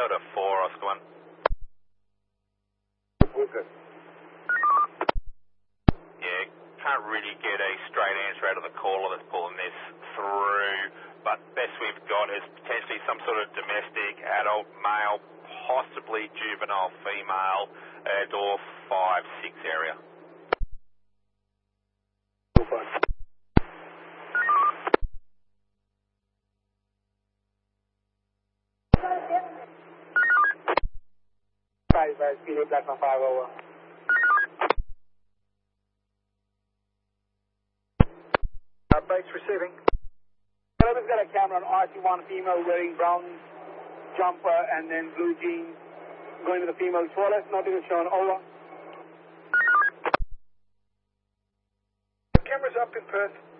Delta 4, Oscar 1. We're good. Yeah, can't really get a straight answer out of the caller that's pulling this through, but best we've got is potentially some sort of domestic, adult, male, possibly juvenile, female, door 5-6 area. Speedy Black 5 over. Brakes receiving. Whoever's got a camera on RC1 female wearing brown jumper and then blue jeans going to the female toilet, nothing is shown, over. Cameras up in Perth.